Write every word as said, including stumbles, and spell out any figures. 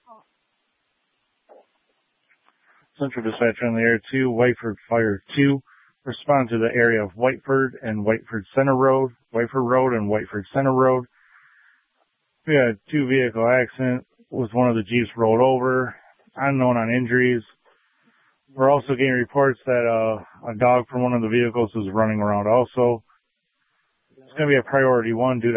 Central Dispatch on the air two, Whiteford Fire two. Respond to the area of Whiteford and Whiteford Center Road, Whiteford Road and Whiteford Center Road. We had a two vehicle accident with one of the Jeeps rolled over, unknown on injuries. We're also getting reports that uh, a dog from one of the vehicles is running around also. It's going to be a priority one due to